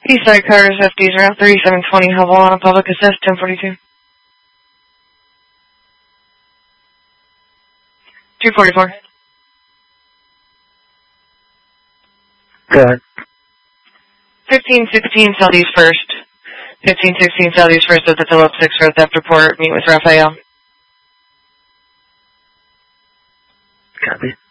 Eastside cars, FD's around 3720, Havana, Public Assist, 1042. 244. Go ahead. 1516 Southeast 1st. 1516 Southeast 1st at the Phillips 6 Road Theft Report. Meet with Raphael. Copy.